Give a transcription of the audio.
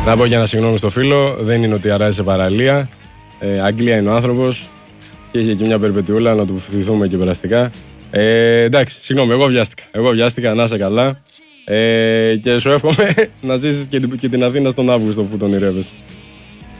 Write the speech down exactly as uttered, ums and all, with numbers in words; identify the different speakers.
Speaker 1: Να πω και ένα συγγνώμη στο φίλο, δεν είναι ότι αράζει σε παραλία. Ε, Αγγλία είναι ο άνθρωπος και είχε και μια περπετιούλα να του φοιτηθούμε και περαστικά. Ε, εντάξει, συγγνώμη, εγώ βιάστηκα. Εγώ βιάστηκα, να είσαι καλά. Ε, και σου εύχομαι να ζήσεις και την, και την Αθήνα στον Αύγουστο που τον ονειρεύεσαι.